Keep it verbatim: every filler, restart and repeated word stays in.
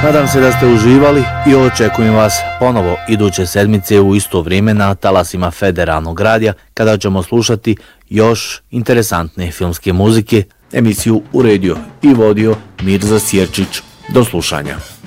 Nadam se da ste uživali i očekujem vas ponovo iduće sedmice u isto vrijeme na talasima Federalnog radija kada ćemo slušati još interesantne filmske muzike. Emisiju uredio i vodio Mirza Sjerčić. Do slušanja.